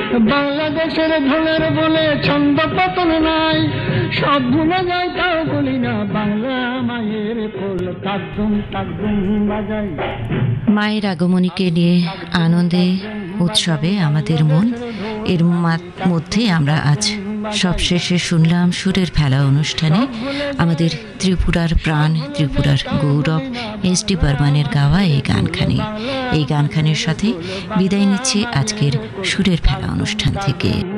বাংলাদেশের ঢোলের বলে ছন্দ পতন নাই, সব ভুলে যায় তাও বলি না, বাংলা মায়ের কোল তাকদুম তাকদুম বাজাই। মায়ের আগমনীকে নিয়ে আনন্দে উৎসবে আমাদের মন, এর মধ্যে আমরা আজ সবশেষে শুনলাম সুরের ফেলা অনুষ্ঠানে আমাদের ত্রিপুরার প্রাণ, ত্রিপুরার গৌরব এস.ডি. বর্মনের গাওয়া এই গানখানির সাথে বিদায় নিচ্ছি আজকের সুরের ফেলা অনুষ্ঠান থেকে।